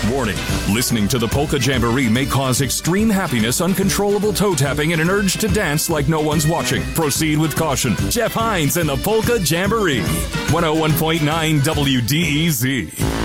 Warning, listening to the Polka Jamboree may cause extreme happiness, uncontrollable toe tapping, and an urge to dance like no one's watching. Proceed with caution. Jeff Hines and the Polka Jamboree. 101.9 WDEZ.